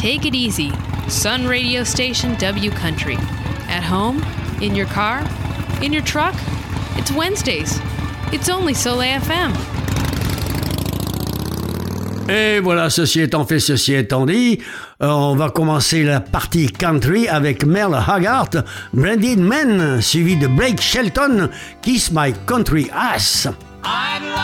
Take it easy. Sun radio station W Country. At home, in your car, in your truck. It's Wednesdays. It's only Soleil FM. Et voilà, ceci étant fait, ceci étant dit, on va commencer la partie country avec Merle Haggard, Branded Man, suivi de Blake Shelton, Kiss My Country Ass.